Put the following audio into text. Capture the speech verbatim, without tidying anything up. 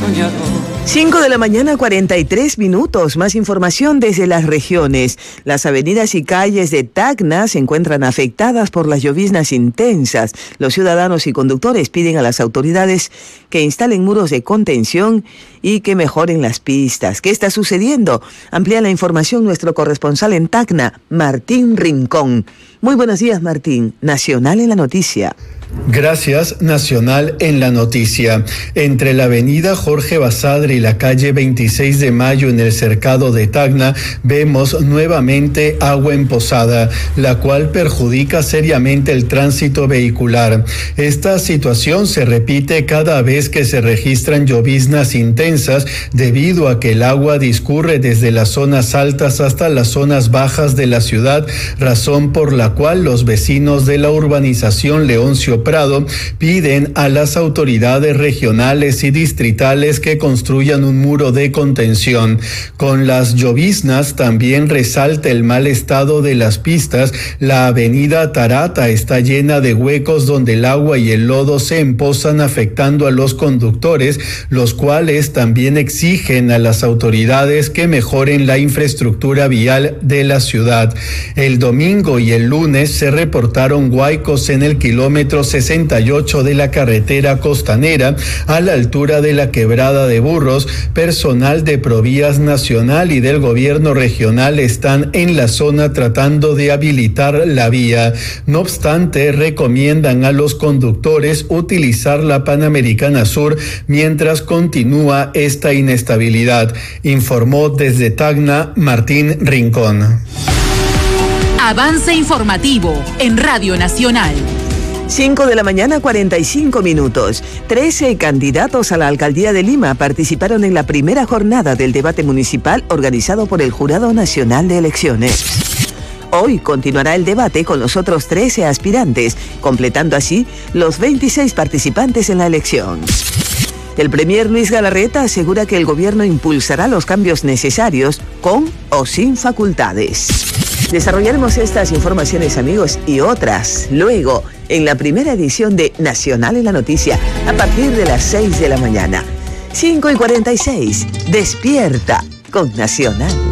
soñador. cinco de la mañana, cuarenta y tres minutos. Más información desde las regiones. Las avenidas y calles de Tacna se encuentran afectadas por las lloviznas intensas. Los ciudadanos y conductores piden a las autoridades que instalen muros de contención y que mejoren las pistas. ¿Qué está sucediendo? Amplía la información nuestro corresponsal en Tacna, Martín Rincón. Muy buenos días, Martín. Nacional en la noticia. Gracias, Nacional en la noticia. Entre la avenida Jorge Basadre y la calle veintiséis de mayo en el cercado de Tacna vemos nuevamente agua emposada, la cual perjudica seriamente el tránsito vehicular. Esta situación se repite cada vez que se registran lloviznas intensas debido a que el agua discurre desde las zonas altas hasta las zonas bajas de la ciudad, razón por la cual los vecinos de la urbanización Leoncio Prado piden a las autoridades regionales y distritales que construyan un muro de contención. Con las lloviznas también resalta el mal estado de las pistas. La avenida Tarata está llena de huecos donde el agua y el lodo se emposan, afectando a los conductores, los cuales también exigen a las autoridades que mejoren la infraestructura vial de la ciudad. El domingo y el lunes se reportaron huaicos en el kilómetro sesenta y ocho de la carretera costanera a la altura de la quebrada de Burros. Personal de Provías Nacional y del gobierno regional están en la zona tratando de habilitar la vía. No obstante, recomiendan a los conductores utilizar la Panamericana Sur mientras continúa esta inestabilidad. Informó desde Tacna Martín Rincón. Avance informativo en Radio Nacional. cinco de la mañana, cuarenta y cinco minutos. trece candidatos a la alcaldía de Lima participaron en la primera jornada del debate municipal organizado por el Jurado Nacional de Elecciones. Hoy continuará el debate con los otros trece aspirantes, completando así los veintiséis participantes en la elección. El premier Luis Galarreta asegura que el gobierno impulsará los cambios necesarios con o sin facultades. Desarrollaremos estas informaciones, amigos, y otras luego en la primera edición de Nacional en la Noticia a partir de las seis de la mañana. cinco y cuarenta y seis. Despierta con Nacional.